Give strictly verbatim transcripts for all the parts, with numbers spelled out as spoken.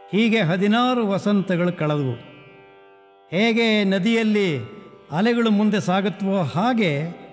ಹೀಗೆ ಹದಿನಾರು ವಸಂತಗಳು ಕಳೆದವು. ಹೇಗೆ ನದಿಯಲ್ಲಿ ಅಲೆಗಳು ಮುಂದೆ ಸಾಗುತ್ತವೋ ಹಾಗೆ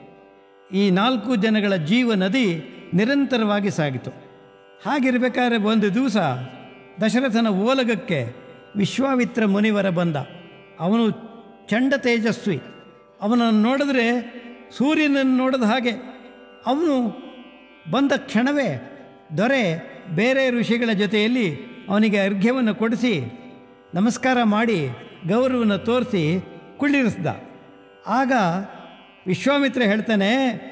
ಈ ನಾಲ್ಕು ಜನಗಳ ಜೀವ ನದಿ ನಿರಂತರವಾಗಿ ಸಾಗಿತು. ಹಾಗಿರಬೇಕಾದ್ರೆ ಒಂದು ದಿವಸ ದಶರಥನ ಓಲಗಕ್ಕೆ ವಿಶ್ವಾಮಿತ್ರ ಮುನಿವರ ಬಂದ. ಅವನು ಚಂಡ ತೇಜಸ್ವಿ. ಅವನನ್ನು ನೋಡಿದ್ರೆ ಸೂರ್ಯನನ್ನು ನೋಡಿದ ಹಾಗೆ. ಅವನು ಬಂದ ಕ್ಷಣವೇ ದೊರೆ ಬೇರೆ ಋಷಿಗಳ ಜೊತೆಯಲ್ಲಿ ಅವನಿಗೆ ಅರ್ಘ್ಯವನ್ನು ಕೊಡಿಸಿ ನಮಸ್ಕಾರ ಮಾಡಿ ಗೌರವವನ್ನು ತೋರಿಸಿ ಕುಳ್ಳಿರಿಸ್ದ. ಆಗ ವಿಶ್ವಾಮಿತ್ರ ಹೇಳ್ತಾನೆ,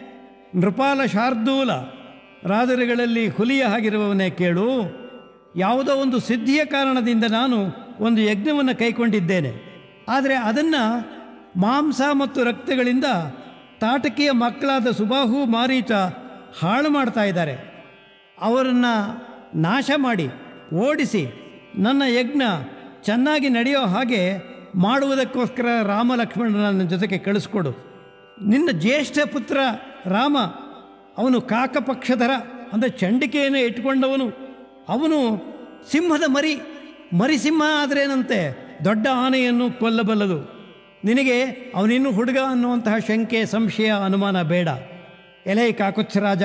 ನೃಪಾಲ ಶಾರ್ದೂಲ ರಾಜರುಗಳಲ್ಲಿ ಹುಲಿಯ ಹಾಗಿರುವವನೇ ಕೇಳು. ಯಾವುದೋ ಒಂದು ಸಿದ್ಧಿಯ ಕಾರಣದಿಂದ ನಾನು ಒಂದು ಯಜ್ಞವನ್ನು ಕೈಕೊಂಡಿದ್ದೇನೆ. ಆದರೆ ಅದನ್ನು ಮಾಂಸ ಮತ್ತು ರಕ್ತಗಳಿಂದ ತಾಟಕಿಯ ಮಕ್ಕಳಾದ ಸುಬಾಹು ಮಾರೀಚ ಹಾಳು ಮಾಡ್ತಾ ಇದ್ದಾರೆ. ಅವರನ್ನು ನಾಶ ಮಾಡಿ ಓಡಿಸಿ ನನ್ನ ಯಜ್ಞ ಚೆನ್ನಾಗಿ ನಡೆಯೋ ಹಾಗೆ ಮಾಡುವುದಕ್ಕೋಸ್ಕರ ರಾಮ ಲಕ್ಷ್ಮಣನ ಜೊತೆಗೆ ಕಳಿಸ್ಕೊಡು. ನಿನ್ನ ಜ್ಯೇಷ್ಠ ಪುತ್ರ ರಾಮ ಅವನು ಕಾಕಪಕ್ಷಧರ ಅಂದರೆ ಚಂಡಿಕೆಯನ್ನು ಇಟ್ಕೊಂಡವನು. ಅವನು ಸಿಂಹದ ಮರಿ ಮರಿಸಿಂಹ ಆದರೇನಂತೆ ದೊಡ್ಡ ಆನೆಯನ್ನು ಕೊಲ್ಲಬಲ್ಲದು. ನಿನಗೆ ಅವನಿನ್ನೂ ಹುಡುಗ ಅನ್ನುವಂತಹ ಶಂಕೆ ಸಂಶಯ ಅನುಮಾನ ಬೇಡ. ಎಲೆ ಕಾಕುಚ್ಛರಾಜ,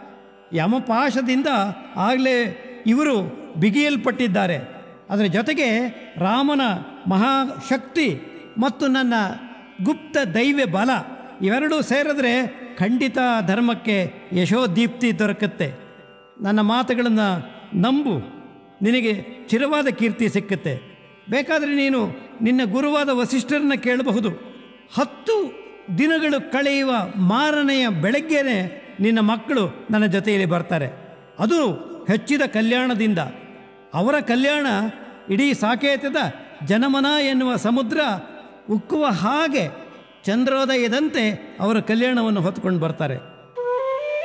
ಯಮಪಾಶದಿಂದ ಆಗಲೇ ಇವರು ಬಿಗಿಯಲ್ಪಟ್ಟಿದ್ದಾರೆ. ಅದರ ಜೊತೆಗೆ ರಾಮನ ಮಹಾಶಕ್ತಿ ಮತ್ತು ನನ್ನ ಗುಪ್ತ ದೈವ್ಯ ಬಲ ಇವೆರಡೂ ಸೇರಿದ್ರೆ ಖಂಡಿತ ಧರ್ಮಕ್ಕೆ ಯಶೋದೀಪ್ತಿ ದೊರಕುತ್ತೆ. ನನ್ನ ಮಾತುಗಳನ್ನು ನಂಬು, ನಿನಗೆ ಚಿರವಾದ ಕೀರ್ತಿ ಸಿಕ್ಕುತ್ತೆ. ಬೇಕಾದರೆ ನೀನು ನಿನ್ನ ಗುರುವಾದ ವಸಿಷ್ಠರನ್ನ ಕೇಳಬಹುದು. ಹತ್ತು ದಿನಗಳು ಕಳೆಯುವ ಮಾರನೆಯ ಬೆಳಗ್ಗೆನೇ ನಿನ್ನ ಮಕ್ಕಳು ನನ್ನ ಜೊತೆಯಲ್ಲಿ ಬರ್ತಾರೆ. ಅದು ಹೆಚ್ಚಿದ ಕಲ್ಯಾಣದಿಂದ. ಅವರ ಕಲ್ಯಾಣ ಇಡೀ ಸಾಕೇತದ ಜನಮನ ಎನ್ನುವ ಸಮುದ್ರ ಉಕ್ಕುವ ಹಾಗೆ ಚಂದ್ರೋದಯದಂತೆ ಅವರ ಕಲ್ಯಾಣವನ್ನು ಹೊತ್ಕೊಂಡು ಬರ್ತಾರೆ.